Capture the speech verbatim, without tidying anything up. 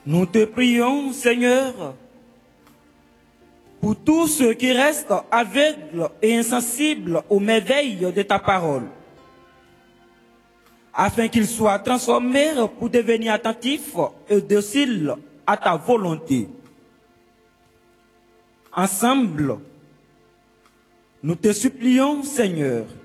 Nous te prions, Seigneur, pour tous ceux qui restent aveugles et insensibles aux merveilles de ta parole, afin qu'ils soient transformés pour devenir attentifs et dociles à ta volonté. Ensemble, nous te supplions, Seigneur,